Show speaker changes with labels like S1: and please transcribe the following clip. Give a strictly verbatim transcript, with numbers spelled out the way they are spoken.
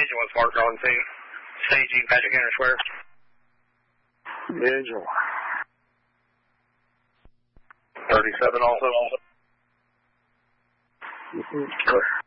S1: engine was marked on too. Staging Patrick Henry Square.
S2: Visual.
S1: thirty-seven also.
S2: Mm-hmm. Clear.